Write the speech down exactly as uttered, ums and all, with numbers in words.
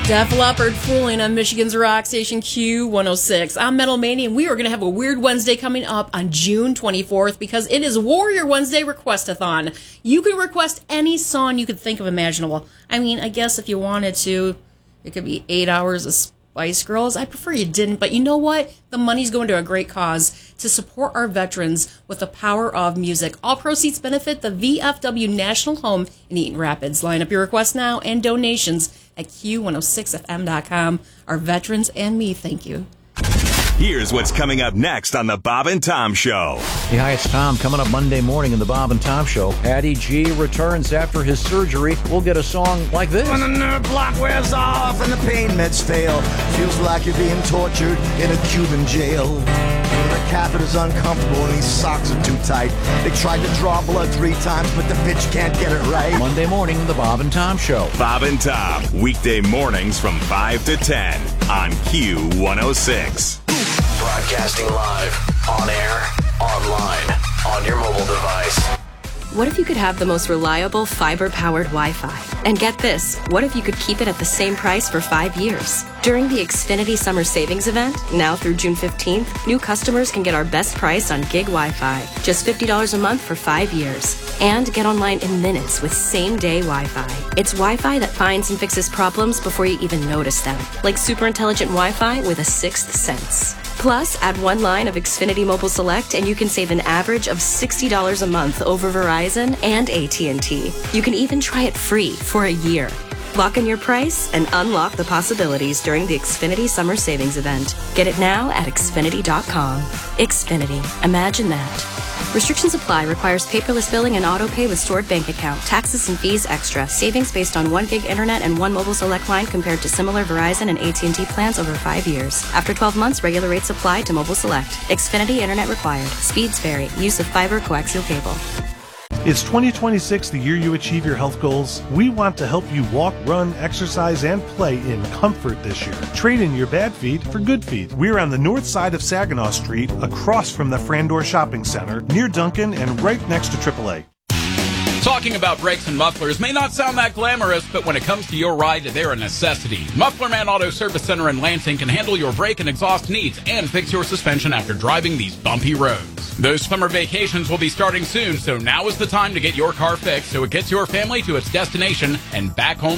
Def Leppard fooling on Michigan's rock station Q one oh six. I'm Metal Mania, and we are going to have a weird Wednesday coming up on June twenty-fourth because it is Warrior Wednesday Request-a-thon. You can request any song you could think of imaginable. I mean, I guess if you wanted to, it could be eight hours of Spice Girls. I prefer you didn't, but you know what? The money's going to a great cause to support our veterans with the power of music. All proceeds benefit the V F W National Home in Eaton Rapids. Line up your requests now and donations at Q one oh six F M dot com. Our veterans and me, thank you. Here's what's coming up next on the Bob and Tom Show. Hey, hi, it's Tom. Coming up Monday morning in the Bob and Tom Show. Patty G returns after his surgery. We'll get a song like this. When the nerve block wears off and the pain meds fail, feels like you're being tortured in a Cuban jail. The catheter's uncomfortable and these socks are too tight. They tried to draw blood three times, but the bitch can't get it right. Monday morning, the Bob and Tom Show. Bob and Tom, weekday mornings from five to ten on Q one oh six. Broadcasting live, on air, online, on your mobile device. What if you could have the most reliable fiber-powered Wi-Fi? And get this, what if you could keep it at the same price for five years? During the Xfinity Summer Savings Event, now through June fifteenth, new customers can get our best price on gig Wi-Fi, just fifty dollars a month for five years. And get online in minutes with same-day Wi-Fi. It's Wi-Fi that finds and fixes problems before you even notice them, like super intelligent Wi-Fi with a sixth sense. Plus, add one line of Xfinity Mobile Select and you can save an average of sixty dollars a month over Verizon and A T and T. You can even try it free for a year. Lock in your price and unlock the possibilities during the Xfinity Summer Savings Event. Get it now at Xfinity dot com. Xfinity. Imagine that. Restrictions apply. Requires paperless billing and auto pay with stored bank account. Taxes and fees extra. Savings based on one gig internet and one mobile select line compared to similar Verizon and A T and T plans over five years. After twelve months, regular rates apply to mobile select. Xfinity internet required. Speeds vary. Use of fiber coaxial cable. It's twenty twenty-six, the year you achieve your health goals. We want to help you walk, run, exercise, and play in comfort this year. Trade in your bad feet for good feet. We're on the north side of Saginaw Street, across from the Frandor Shopping Center, near Duncan, and right next to triple A. Talking about brakes and mufflers may not sound that glamorous, but when it comes to your ride, they're a necessity. Muffler Man Auto Service Center in Lansing can handle your brake and exhaust needs and fix your suspension after driving these bumpy roads. Those summer vacations will be starting soon, so now is the time to get your car fixed so it gets your family to its destination and back home